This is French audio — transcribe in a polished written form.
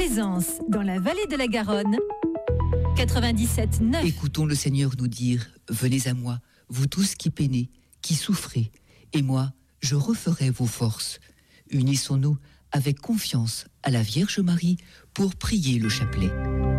Plaisance, dans la vallée de la Garonne, 97.9. Écoutons le Seigneur nous dire, venez à moi, vous tous qui peinez, qui souffrez, et moi, je referai vos forces. Unissons-nous avec confiance à la Vierge Marie pour prier le chapelet.